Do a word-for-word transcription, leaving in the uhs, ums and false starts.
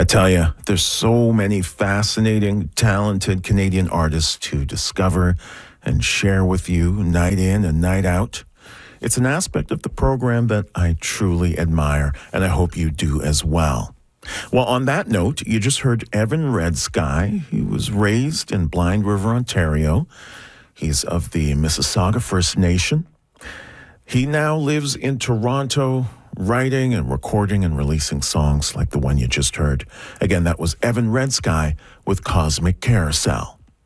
I tell you, there's so many fascinating, talented Canadian artists to discover and share with you night in and night out. It's an aspect of the program that I truly admire, and I hope you do as well. Well, on that note, you just heard Evan Red Sky. He was raised in Blind River, Ontario. He's of the Mississauga First Nation. He now lives in Toronto, writing and recording and releasing songs like the one you just heard. Again, that was Evan Red Sky with Cosmic Carousel.